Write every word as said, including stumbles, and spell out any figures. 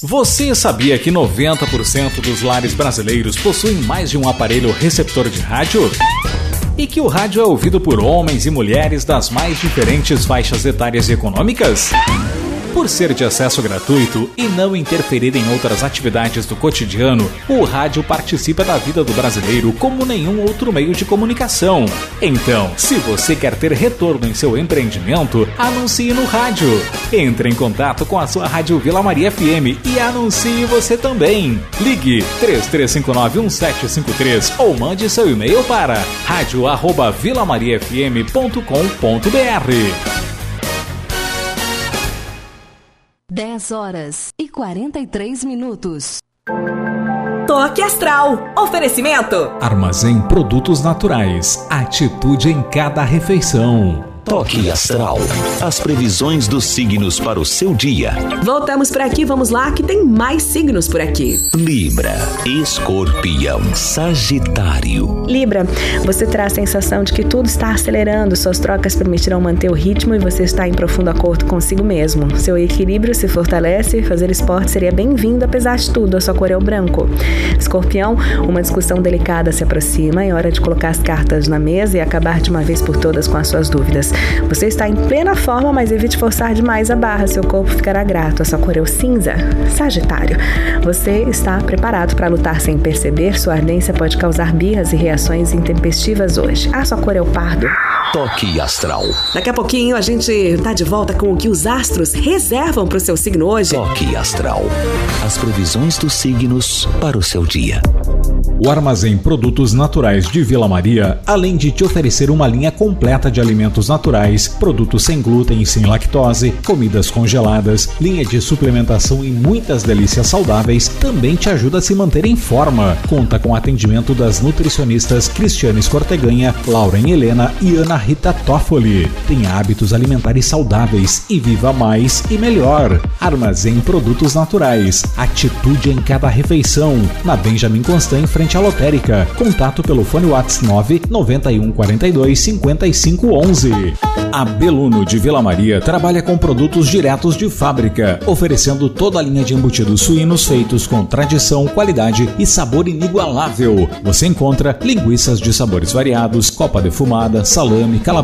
Você sabia que noventa por cento dos lares brasileiros possuem mais de um aparelho receptor de rádio? E que o rádio é ouvido por homens e mulheres das mais diferentes faixas etárias e econômicas? Por ser de acesso gratuito e não interferir em outras atividades do cotidiano, o rádio participa da vida do brasileiro como nenhum outro meio de comunicação. Então, se você quer ter retorno em seu empreendimento, anuncie no rádio. Entre em contato com a sua Rádio Vila Maria F M e anuncie você também. Ligue três três cinco nove um sete cinco três ou mande seu e-mail para rádio arroba vila maria f m ponto com ponto b r. dez horas e quarenta e três minutos. Toque Astral. Oferecimento. Armazém Produtos Naturais. Atitude em cada refeição. Toque Astral. As previsões dos signos para o seu dia. Voltamos por aqui, vamos lá, que tem mais signos por aqui. Libra, Escorpião, Sagitário. Libra, você traz a sensação de que tudo está acelerando, suas trocas permitirão manter o ritmo e você está em profundo acordo consigo mesmo. Seu equilíbrio se fortalece e fazer esporte seria bem-vindo, apesar de tudo, a sua cor é o branco. Escorpião, uma discussão delicada se aproxima, é hora de colocar as cartas na mesa e acabar de uma vez por todas com as suas dúvidas. Você está em plena forma, mas evite forçar demais a barra, seu corpo ficará grato, a sua cor é o cinza. Sagitário, você está preparado para lutar sem perceber, sua ardência pode causar birras e reações intempestivas hoje. A sua cor é o pardo. Toque Astral. Daqui a pouquinho a gente está de volta com o que os astros reservam para o seu signo hoje. Toque Astral. As previsões dos signos para o seu dia. O Armazém Produtos Naturais de Vila Maria, além de te oferecer uma linha completa de alimentos naturais, produtos sem glúten e sem lactose, comidas congeladas, linha de suplementação e muitas delícias saudáveis, também te ajuda a se manter em forma. Conta com atendimento das nutricionistas Cristiane Escorteganha, Lauren Helena e Ana Rita Toffoli. Tenha hábitos alimentares saudáveis e viva mais e melhor. Armazém Produtos Naturais. Atitude em cada refeição. Na Benjamin Constant, em frente à lotérica. Contato pelo fone WhatsApp nove nove um quatro dois cinco cinco um um. A Beluno de Vila Maria trabalha com produtos diretos de fábrica, oferecendo toda a linha de embutidos suínos feitos com tradição, qualidade e sabor inigualável. Você encontra linguiças de sabores variados, copa defumada, salame, calabresa,